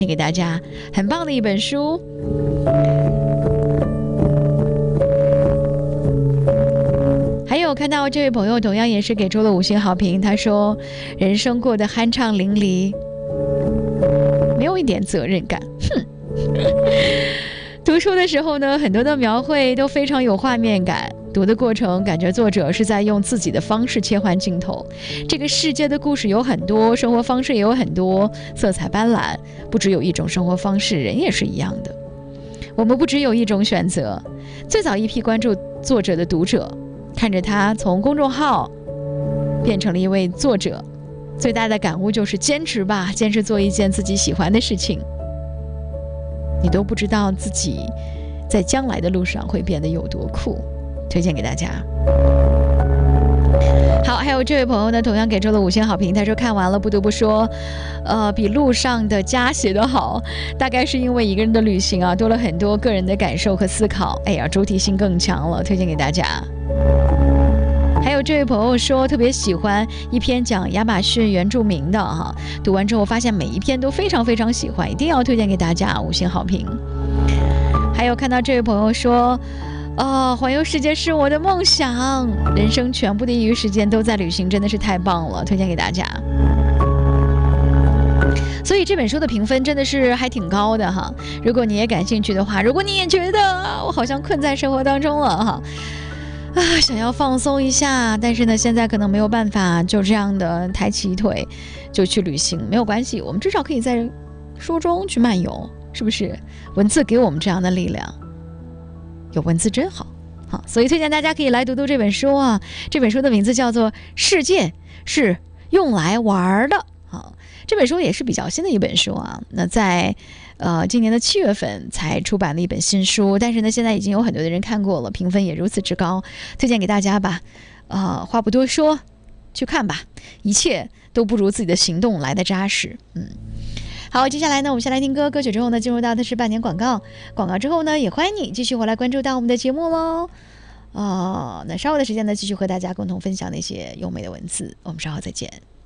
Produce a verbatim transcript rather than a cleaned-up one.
给大家很棒的一本书。还有看到这位朋友同样也是给出了五星好评，他说人生过得酣畅淋漓，没有一点责任感。哼，读书的时候呢，很多的描绘都非常有画面感，读的过程感觉作者是在用自己的方式切换镜头。这个世界的故事有很多，生活方式也有很多，色彩斑斓，不只有一种生活方式，人也是一样的。我们不只有一种选择。最早一批关注作者的读者，看着他从公众号变成了一位作者，最大的感悟就是坚持吧，坚持做一件自己喜欢的事情。你都不知道自己在将来的路上会变得有多酷，推荐给大家。好，还有这位朋友呢，同样给出了五星好评。他说看完了，不得不说，呃，比路上的家写得好。大概是因为一个人的旅行啊，多了很多个人的感受和思考。哎呀，主体性更强了，推荐给大家。还有这位朋友说特别喜欢一篇讲亚马逊原住民的哈，读完之后发现每一篇都非常非常喜欢，一定要推荐给大家，五星好评。还有看到这位朋友说，哦，环游世界是我的梦想，人生全部的业余时间都在旅行，真的是太棒了，推荐给大家。所以这本书的评分真的是还挺高的哈，如果你也感兴趣的话，如果你也觉得我好像困在生活当中了哈，啊，想要放松一下，但是呢，现在可能没有办法就这样的抬起腿就去旅行，没有关系，我们至少可以在书中去漫游，是不是？文字给我们这样的力量，有文字真好。好，所以推荐大家可以来读读这本书啊。这本书的名字叫做《世界是用来玩的》。好，这本书也是比较新的一本书啊。那在呃，今年的七月份才出版了一本新书，但是呢，现在已经有很多的人看过了，评分也如此之高，推荐给大家吧。呃，话不多说，去看吧，一切都不如自己的行动来的扎实。嗯，好，接下来呢，我们先来听歌，歌曲之后呢，进入到的是半年广告，广告之后呢，也欢迎你继续回来关注到我们的节目喽。哦，那稍后的时间呢，继续和大家共同分享那些优美的文字，我们稍后再见。